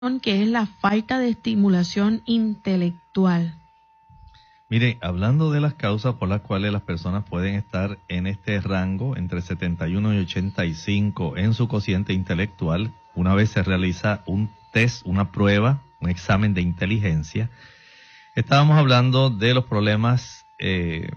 que es la falta de estimulación intelectual. Mire, hablando de las causas por las cuales las personas pueden estar en este rango entre 71 y 85 en su cociente intelectual, una vez se realiza un test, una prueba, un examen de inteligencia, estábamos hablando de los problemas que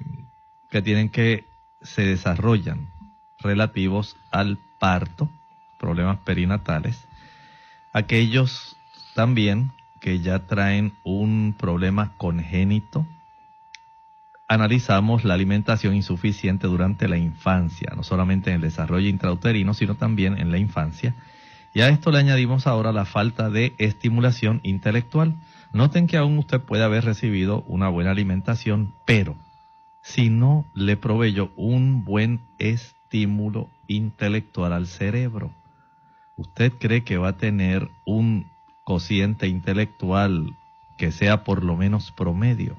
se desarrollan relativos al parto, problemas perinatales, aquellos también que ya traen un problema congénito. Analizamos la alimentación insuficiente durante la infancia, no solamente en el desarrollo intrauterino, sino también en la infancia. Y a esto le añadimos ahora la falta de estimulación intelectual. Noten que aún usted puede haber recibido una buena alimentación, pero si no le proveyó un buen estímulo intelectual al cerebro, ¿usted cree que va a tener un cociente intelectual que sea por lo menos promedio?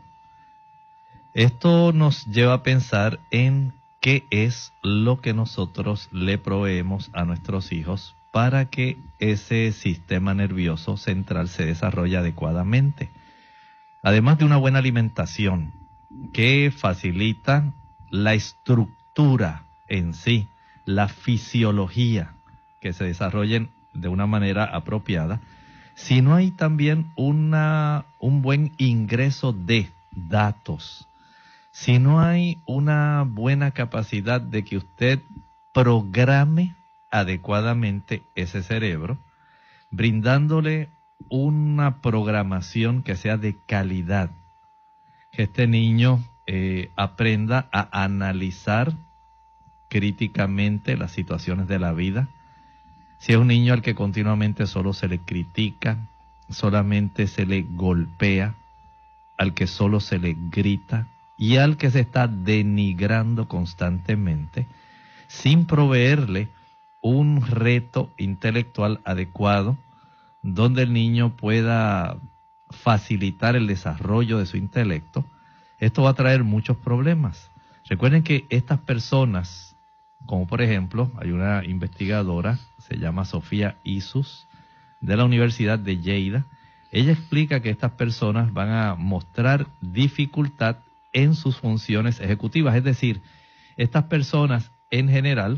Esto nos lleva a pensar en qué es lo que nosotros le proveemos a nuestros hijos para que ese sistema nervioso central se desarrolle adecuadamente. Además de una buena alimentación que facilita la estructura en sí, la fisiología, que se desarrollen de una manera apropiada, si no hay también un buen ingreso de datos, si no hay una buena capacidad de que usted programe adecuadamente ese cerebro, brindándole una programación que sea de calidad, que este niño aprenda a analizar críticamente las situaciones de la vida. Si es un niño al que continuamente solo se le critica, solamente se le golpea, al que solo se le grita y al que se está denigrando constantemente, sin proveerle un reto intelectual adecuado, donde el niño pueda facilitar el desarrollo de su intelecto, esto va a traer muchos problemas. Recuerden que estas personas, como por ejemplo, hay una investigadora, se llama Sofía Isus, de la Universidad de Lleida. Ella explica que estas personas van a mostrar dificultad en sus funciones ejecutivas. Es decir, estas personas en general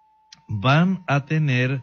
van a tener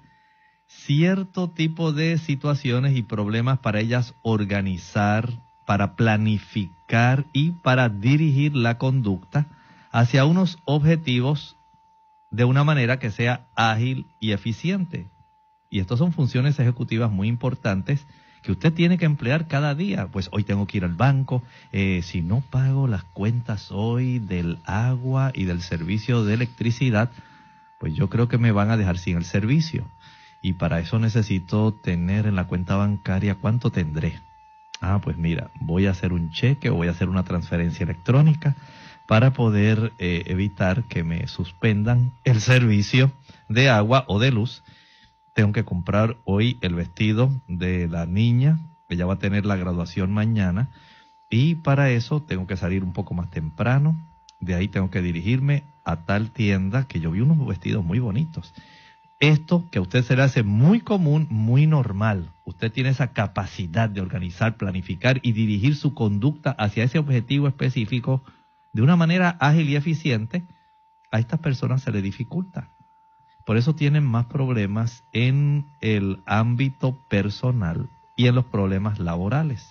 cierto tipo de situaciones y problemas para ellas organizar, para planificar y para dirigir la conducta hacia unos objetivos de una manera que sea ágil y eficiente. Y estas son funciones ejecutivas muy importantes que usted tiene que emplear cada día. Pues hoy tengo que ir al banco, si no pago las cuentas hoy del agua y del servicio de electricidad, pues yo creo que me van a dejar sin el servicio. Y para eso necesito tener en la cuenta bancaria, ¿cuánto tendré? Pues mira, voy a hacer un cheque o voy a hacer una transferencia electrónica para poder evitar que me suspendan el servicio de agua o de luz. Tengo que comprar hoy el vestido de la niña, ella va a tener la graduación mañana, y para eso tengo que salir un poco más temprano. De ahí tengo que dirigirme a tal tienda que yo vi unos vestidos muy bonitos. Esto que a usted se le hace muy común, muy normal. Usted tiene esa capacidad de organizar, planificar y dirigir su conducta hacia ese objetivo específico de una manera ágil y eficiente. A estas personas se les dificulta. Por eso tienen más problemas en el ámbito personal y en los problemas laborales.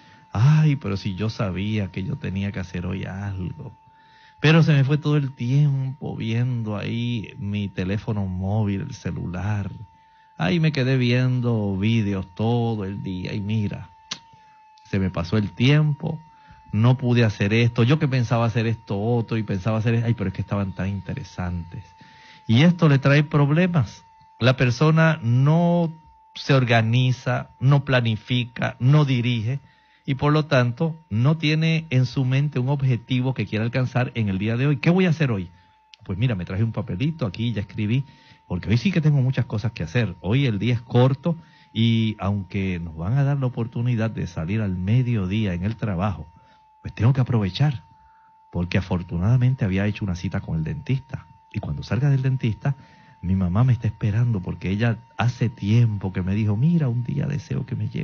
Pero si yo sabía que yo tenía que hacer hoy algo, pero se me fue todo el tiempo viendo ahí mi teléfono móvil, el celular. Me quedé viendo vídeos todo el día y mira, se me pasó el tiempo, no pude hacer esto, yo que pensaba hacer esto otro y pensaba hacer, pero es que estaban tan interesantes. Y esto le trae problemas. La persona no se organiza, no planifica, no dirige y por lo tanto no tiene en su mente un objetivo que quiera alcanzar en el día de hoy. ¿Qué voy a hacer hoy? Pues mira, me traje un papelito, aquí ya escribí, porque hoy sí que tengo muchas cosas que hacer. Hoy el día es corto y aunque nos van a dar la oportunidad de salir al mediodía en el trabajo, pues tengo que aprovechar, porque afortunadamente había hecho una cita con el dentista. Y cuando salga del dentista, mi mamá me está esperando porque ella hace tiempo que me dijo, mira, un día deseo que me lleve